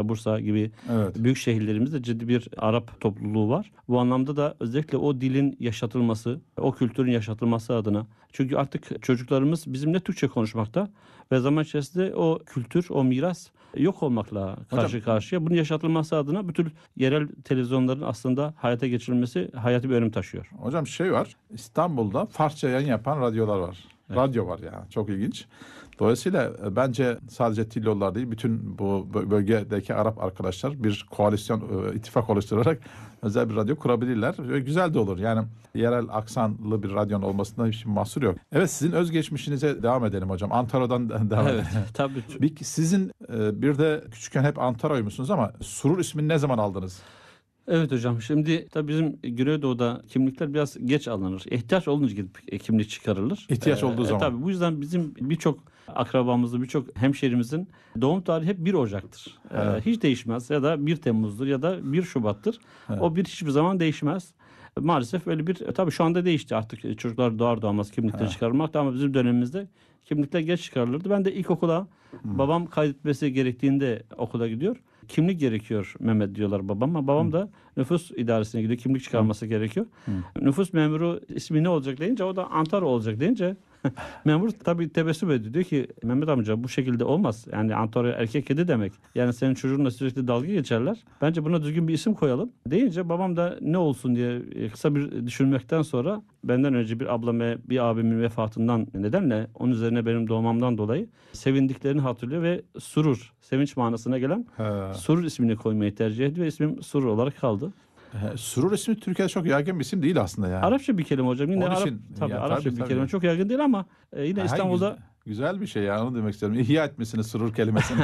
Bursa gibi Evet. büyük şehirlerimizde ciddi bir Arap topluluğu var. Bu anlamda da özellikle o dilin yaşatılması, o kültürün yaşatılması adına. Çünkü artık çocuklarımız bizimle Türkçe konuşmakta ve zaman içerisinde o kültür, o miras yok olmakla karşı karşıya. Bunun yaşatılması adına bütün yerel televizyonların aslında hayata geçirilmesi hayati bir önem taşıyor. Hocam var, İstanbul'da Farsça yayın yapan radyolar var. Evet. Radyo var yani, çok ilginç. Dolayısıyla bence sadece Tillolular değil, bütün bu bölgedeki Arap arkadaşlar bir koalisyon, ittifak oluşturarak özel bir radyo kurabilirler. Ve güzel de olur. Yani yerel aksanlı bir radyonun olmasında hiç mahsur yok. Evet, sizin özgeçmişinize devam edelim hocam. Antaro'dan devam edelim. Evet, tabii. Sizin bir de küçükken hep Antaro'ymuşsunuz ama Surur ismini ne zaman aldınız? Evet hocam, şimdi tabii bizim Güneydoğu'da kimlikler biraz geç alınır. İhtiyaç olunca gidip kimlik çıkarılır. İhtiyaç olduğu zaman. Tabii bu yüzden bizim birçok akrabamızın, birçok hemşehrimizin doğum tarihi hep 1 Ocak'tır. Hiç değişmez, ya da 1 Temmuz'dur ya da 1 Şubat'tır. O bir hiçbir zaman değişmez. Maalesef öyle bir, tabii şu anda değişti artık, çocuklar doğar doğmaz kimlikleri çıkarmak, ama bizim dönemimizde kimlikler geç çıkarılırdı. Ben de ilkokula babam kaydetmesi gerektiğinde okula gidiyor. Kimlik gerekiyor Mehmet diyorlar babama. Babam da nüfus idaresine gidiyor. Kimlik çıkarması gerekiyor. Nüfus memuru ismi ne olacak deyince, o da Antaro olacak deyince memur tabii tebessüm ediyor. Diyor ki Mehmet amca, bu şekilde olmaz. Yani Antaro erkek kedi demek. Yani senin çocuğunla sürekli dalga geçerler. Bence buna düzgün bir isim koyalım deyince, babam da ne olsun diye kısa bir düşünmekten sonra, benden önce bir ablam ve bir abimin vefatından nedenle onun üzerine benim doğmamdan dolayı sevindiklerini hatırlıyor ve Surur, sevinç manasına gelen Surur ismini koymayı tercih ediyor ve ismim Surur olarak kaldı. Surur ismi Türkiye'de çok yaygın bir isim değil aslında yani. Arapça bir kelime hocam. Yine Arapça bir kelime. Çok yaygın değil ama yine İstanbul'da güzel bir şey yani, onu demek istiyorum. İhya etmişsiniz surur kelimesini.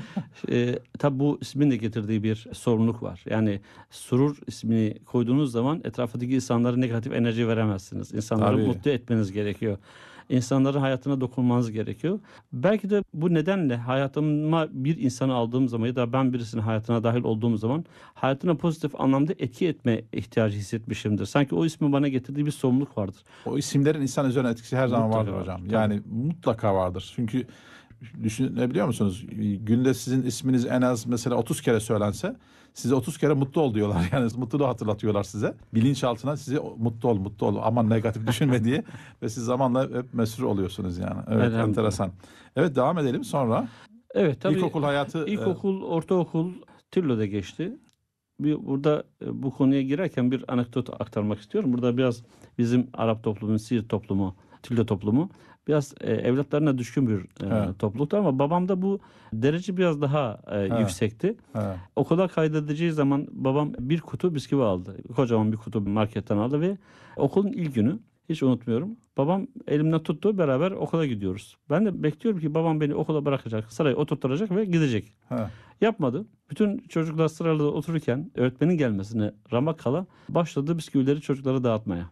Tabii bu ismin de getirdiği bir sorumluluk var. Yani Surur ismini koyduğunuz zaman etrafındaki insanlara negatif enerji veremezsiniz. İnsanları mutlu etmeniz gerekiyor. İnsanların hayatına dokunmanız gerekiyor. Belki de bu nedenle hayatıma bir insanı aldığım zaman ya da ben birisinin hayatına dahil olduğum zaman hayatına pozitif anlamda etki etme ihtiyacı hissetmişimdir. Sanki o ismin bana getirdiği bir sorumluluk vardır. O isimlerin insan üzerine etkisi her zaman Mutlaka vardır hocam. Tabii. Yani mutlaka vardır. Çünkü düşünebiliyor musunuz? Günde sizin isminiz en az mesela 30 kere söylense, size 30 kere mutlu ol diyorlar. Yani mutluluğu hatırlatıyorlar size. Bilinçaltına size mutlu ol. Aman negatif düşünme diye. Ve siz zamanla hep mesrur oluyorsunuz yani. Evet, enteresan. Evet, devam edelim sonra. Evet, tabii. İlkokul hayatı. İlkokul, ortaokul Tillo'da geçti. Burada bu konuya girerken bir anekdot aktarmak istiyorum. Burada biraz bizim Arap toplumu, Siirt toplumu, Tillo toplumu biraz evlatlarına düşkün bir topluluktu, ama babamda bu derece biraz daha yüksekti. Okula kaydedeceği zaman babam bir kutu bisküvi aldı. Kocaman bir kutu marketten aldı ve okulun ilk günü, hiç unutmuyorum, babam elimden tuttu, beraber okula gidiyoruz. Ben de bekliyorum ki babam beni okula bırakacak, sıraya oturtacak ve gidecek. Yapmadı. Bütün çocuklar sırada otururken öğretmenin gelmesine ramak kala başladı bisküvileri çocuklara dağıtmaya.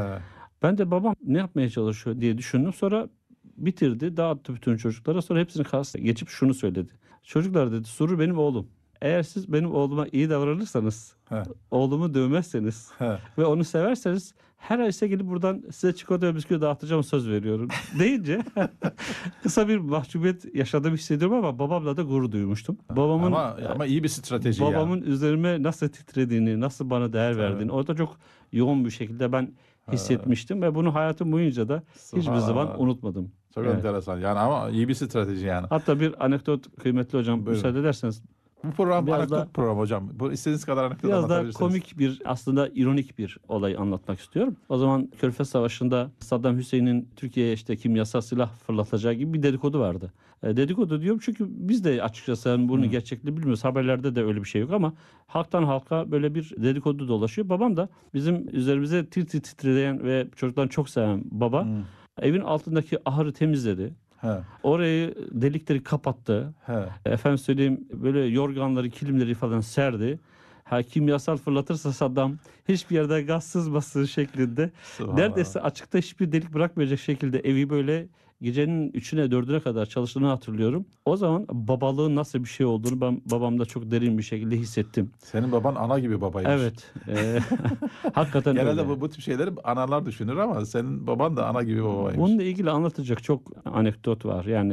Ben de babam ne yapmaya çalışıyor diye düşündüm. Sonra bitirdi, dağıttı bütün çocuklara. Sonra hepsini karşısına geçip şunu söyledi. Çocuklar dedi, Surur benim oğlum. Eğer siz benim oğluma iyi davranırsanız, oğlumu dövmezseniz ve onu severseniz, her ay size gelip buradan size çikolata ve bisküvi dağıtacağım, söz veriyorum deyince kısa bir mahcubiyet yaşadığımı hissediyorum, ama babamla da gurur duymuştum. Babamın ama iyi bir strateji ya. Babamın üzerime nasıl titrediğini, nasıl bana değer verdiğini orada çok yoğun bir şekilde ben hissetmiştim ve bunu hayatım boyunca da hiçbir zaman unutmadım. Çok enteresan yani, ama iyi bir strateji yani. Hatta bir anekdot kıymetli hocam, müsaade ederseniz. Bu program anekdot program hocam. Bu istediğiniz kadar anekdot anlatabilirsiniz. Biraz da komik bir, aslında ironik bir olay anlatmak istiyorum. O zaman Körfez Savaşı'nda Saddam Hüseyin'in Türkiye'ye işte kimyasal silah fırlatacağı gibi bir dedikodu vardı. Dedikodu diyorum çünkü biz de açıkçası bunun gerçekliğini bilmiyoruz. Haberlerde de öyle bir şey yok, ama halktan halka böyle bir dedikodu dolaşıyor. Babam da bizim üzerimize tir tir titreyen ve çocuklarını çok seven baba evin altındaki ahırı temizledi. Orayı, delikleri kapattı. Efendim söyleyeyim, böyle yorganları, kilimleri falan serdi. Kimyasal fırlatırsa Saddam hiçbir yerde gaz sızmasın şeklinde. Neredeyse açıkta hiçbir delik bırakmayacak şekilde evi böyle gecenin 3'üne 4'üne kadar çalıştığını hatırlıyorum. O zaman babalığın nasıl bir şey olduğunu ben babamda çok derin bir şekilde hissettim. Senin baban ana gibi babaymış. Evet. Hakikaten genelde öyle. bu tip şeyleri analar düşünür, ama senin baban da ana gibi babaymış. Bununla ilgili anlatacak çok anekdot var. Yani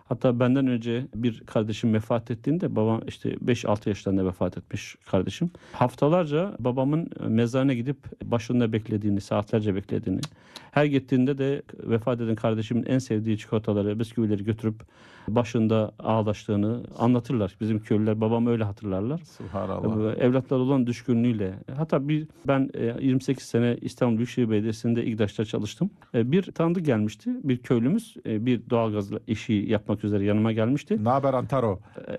Hatta benden önce bir kardeşim vefat ettiğinde babam işte 5-6 yaşlarında vefat etmiş kardeşim. Haftalarca babamın mezarına gidip başında beklediğini, saatlerce beklediğini, her gittiğinde de vefat eden kardeşimin en sevdiği çikolataları, bisküvileri götürüp başında ağlaştığını anlatırlar. Bizim köylüler babamı öyle hatırlarlar. Subhanallah. Evlatlar olan düşkünlüğüyle. Hatta ben 28 sene İstanbul Büyükşehir Belediyesi'nde İGDAŞ'ta çalıştım. Bir tanıdık gelmişti. Bir köylümüz bir doğalgaz işi yapmak üzere yanıma gelmişti. Ne haber Antaro?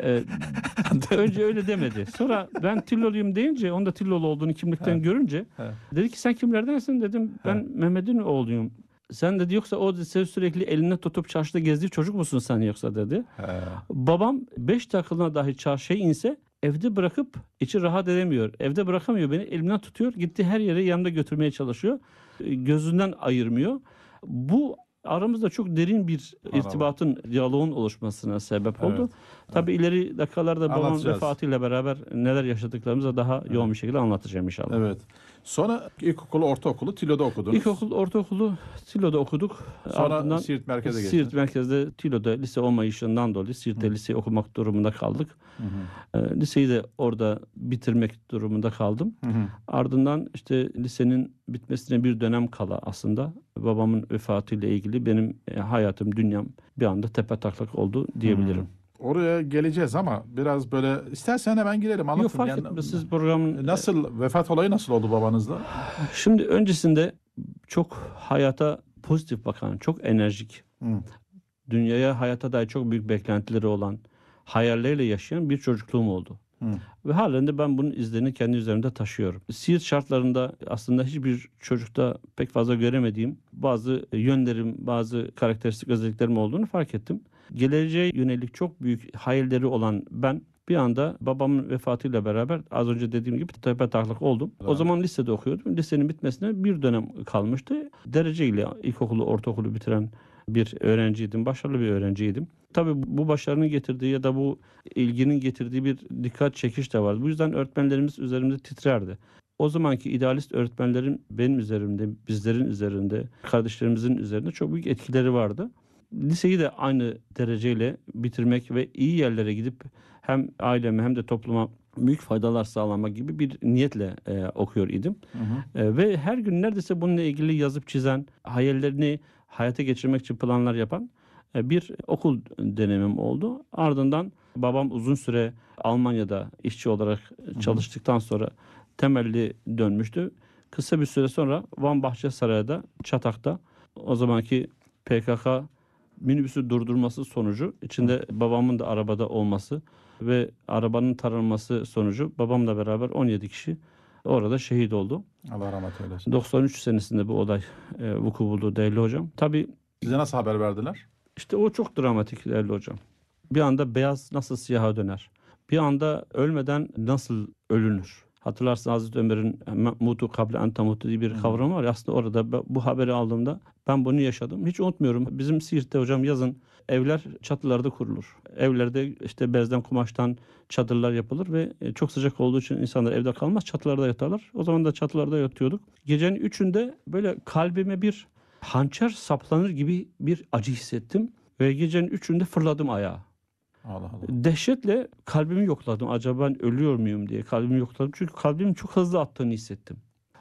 Önce öyle demedi. Sonra ben Tilloluyum deyince, onda Tillolu olduğunu kimlikten görünce dedi ki sen kimlerdensin dedim. Ben Mehmet'in oğluyum. Sen dedi yoksa o sürekli eline tutup çarşıda gezdiği çocuk musun sen yoksa dedi. Babam 5 dakikalığına dahi çarşıya inse evde bırakıp içi rahat edemiyor. Evde bırakamıyor beni, elimden tutuyor. Gitti her yere yanında götürmeye çalışıyor. Gözünden ayırmıyor. Bu aramızda çok derin bir irtibatın, diyaloğun oluşmasına sebep oldu. Evet. Tabii ileri dakikalarda babam Anlatacağız. vefatıyla beraber neler yaşadıklarımızı daha yoğun bir şekilde anlatacağım inşallah. Evet. Sonra ilkokulu, ortaokulu Tilo'da okudunuz. İlkokul, ortaokulu Tilo'da okuduk. Sonra Ardından Siirt merkeze geçtiniz. Siirt merkezde Tilo'da lise olmayışından dolayı Siirt'te lise okumak durumunda kaldık. Liseyi de orada bitirmek durumunda kaldım. Ardından işte lisenin bitmesine bir dönem kala aslında babamın vefatıyla ilgili benim hayatım, dünyam bir anda tepetaklak oldu diyebilirim. Oraya geleceğiz ama biraz böyle istersen hemen girelim, anlatın. Yok fark etmez, siz programın... Nasıl, vefat olayı nasıl oldu babanızla? Şimdi öncesinde çok hayata pozitif bakan, çok enerjik, dünyaya, hayata dair çok büyük beklentileri olan, hayalleriyle yaşayan bir çocukluğum oldu. Ve halen de ben bunun izlerini kendi üzerimde taşıyorum. Siirt şartlarında aslında hiçbir çocukta pek fazla göremediğim bazı yönlerim, bazı karakteristik özelliklerim olduğunu fark ettim. Geleceğe yönelik çok büyük hayalleri olan ben bir anda babamın vefatıyla beraber az önce dediğim gibi tepetaklak oldum. Evet. O zaman lisede okuyordum. Lisenin bitmesine bir dönem kalmıştı. Dereceyle ilkokulu, ortaokulu bitiren bir öğrenciydim. Başarılı bir öğrenciydim. Tabii bu başarının getirdiği ya da bu ilginin getirdiği bir dikkat çekiş de vardı. Bu yüzden öğretmenlerimiz üzerimde titrerdi. O zamanki idealist öğretmenlerin benim üzerimde, bizlerin üzerinde, kardeşlerimizin üzerinde çok büyük etkileri vardı. Liseyi de aynı dereceyle bitirmek ve iyi yerlere gidip hem aileme hem de topluma büyük faydalar sağlamak gibi bir niyetle okuyor idim. Ve her gün neredeyse bununla ilgili yazıp çizen, hayallerini hayata geçirmek için planlar yapan bir okul dönemim oldu. Ardından babam uzun süre Almanya'da işçi olarak çalıştıktan sonra temelli dönmüştü. Kısa bir süre sonra Van Bahçesaray'da, Çatak'ta o zamanki PKK minibüsü durdurması sonucu, içinde babamın da arabada olması ve arabanın taranması sonucu babamla beraber 17 kişi orada şehit oldu. Allah rahmet eylesin. 93 senesinde bu olay vuku buldu değerli hocam. Tabii Size nasıl haber verdiler? işte o çok dramatik değerli hocam. Bir anda beyaz nasıl siyaha döner? Bir anda ölmeden nasıl ölünür? Hatırlarsın Hazreti Ömer'in mutu kable en tamutu diye bir kavramı var. Aslında orada bu haberi aldığımda ben bunu yaşadım. Hiç unutmuyorum. Bizim Siirt'te hocam yazın evler çatılarda kurulur. Evlerde işte bezden, kumaştan çadırlar yapılır ve çok sıcak olduğu için insanlar evde kalmaz, çatılarda yatarlar. O zaman da çatılarda yatıyorduk. Gecenin 3'ünde böyle kalbime bir hançer saplanır gibi bir acı hissettim ve gecenin 3'ünde fırladım ayağa. Allah Allah. Dehşetle kalbimi yokladım. Acaba ben ölüyor muyum diye kalbimi yokladım. Çünkü kalbimin çok hızlı attığını hissettim.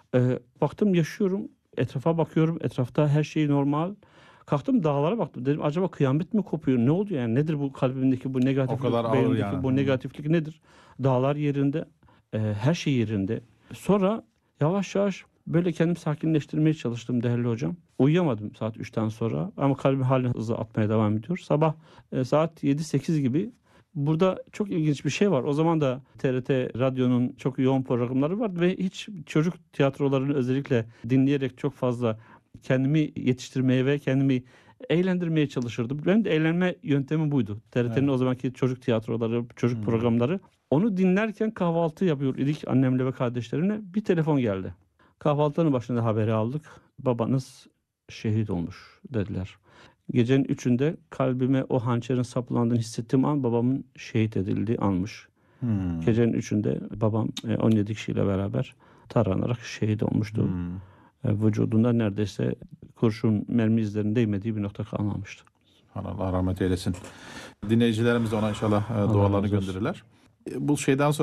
Baktım yaşıyorum. Etrafa bakıyorum. Etrafta her şey normal. Kalktım dağlara baktım. Dedim acaba kıyamet mi kopuyor? Ne oldu yani? Nedir bu kalbimdeki bu negatiflik? O kadar ağır Beynimdeki yani. bu negatiflik nedir? Dağlar yerinde. Her şey yerinde. Sonra yavaş yavaş böyle kendimi sakinleştirmeye çalıştım değerli hocam. Uyuyamadım saat 3'ten sonra ama kalbim halen hızlı atmaya devam ediyor. Sabah saat 7-8 gibi burada çok ilginç bir şey var. O zaman da TRT Radyo'nun çok yoğun programları vardı ve hiç çocuk tiyatrolarını özellikle dinleyerek çok fazla kendimi yetiştirmeye ve kendimi eğlendirmeye çalışırdım. Benim de eğlenme yöntemim buydu. TRT'nin o zamanki çocuk tiyatroları, çocuk programları. Onu dinlerken kahvaltı yapıyor idik annemle ve kardeşlerine. Bir telefon geldi. Kahvaltının başında haberi aldık. Babanız şehit olmuş dediler. Gecenin 3'ünde kalbime o hançerin saplandığını hissettiğim an babamın şehit edildiği anmış. Gecenin 3'ünde babam 17 kişiyle beraber taranarak şehit olmuştu. Vücudunda neredeyse kurşun mermi izlerinin değmediği bir nokta kalmamıştı. Allah rahmet eylesin. Dinleyicilerimiz de ona inşallah dualarını razı olsun. gönderirler. Bu şeyden sonra